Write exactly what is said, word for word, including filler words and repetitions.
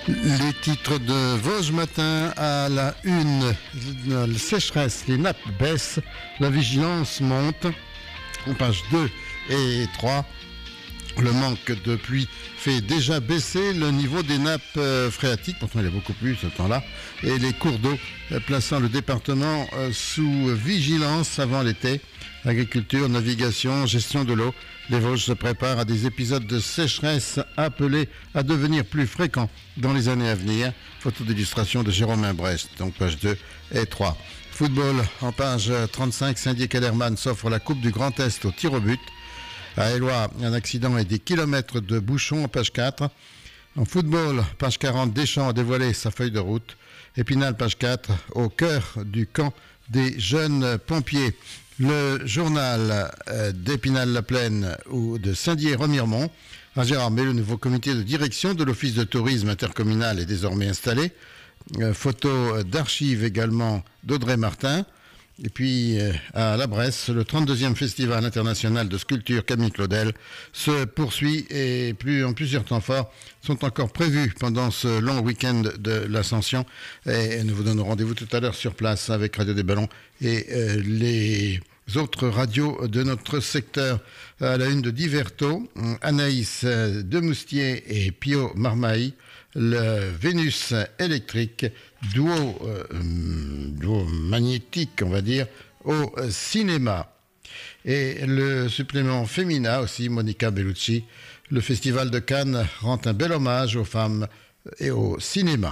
Les titres de Vosges Matin à la une. La sécheresse, les nappes baissent, la vigilance monte. En page deux et trois, le manque de pluie fait déjà baisser le niveau des nappes phréatiques, pourtant il y a beaucoup plus ce temps-là, et les cours d'eau plaçant le département sous vigilance avant l'été. Agriculture, navigation, gestion de l'eau. Les Vosges se préparent à des épisodes de sécheresse appelés à devenir plus fréquents dans les années à venir. Photo d'illustration de Jérôme Imbrest, donc page deux et trois. Football, en page trente-cinq, Saint-Dié-Kellerman s'offre la Coupe du Grand Est au tir au but. À Éloie, un accident et des kilomètres de bouchons en page quatre. En football, page quarante, Deschamps a dévoilé sa feuille de route. Épinal, page quatre, au cœur du camp des jeunes pompiers. Le journal d'Épinal-la-Plaine ou de Saint-Dié-Remiremont. À Gérardmer, le nouveau comité de direction de l'Office de tourisme intercommunal est désormais installé. Euh, photo d'archives également d'Audrey Martin. Et puis à La Bresse, le trente-deuxième Festival international de sculpture Camille Claudel se poursuit et plus, en plusieurs temps forts sont encore prévus pendant ce long week-end de l'Ascension. Et nous vous donnons rendez-vous tout à l'heure sur place avec Radio des Ballons et euh, les autres radios de notre secteur. À la une de Diverto, Anaïs Demoustier et Pio Marmaille, le Vénus électrique, duo, euh, duo magnétique, on va dire, au cinéma. Et le supplément féminin aussi, Monica Bellucci. Le Festival de Cannes rend un bel hommage aux femmes et au cinéma.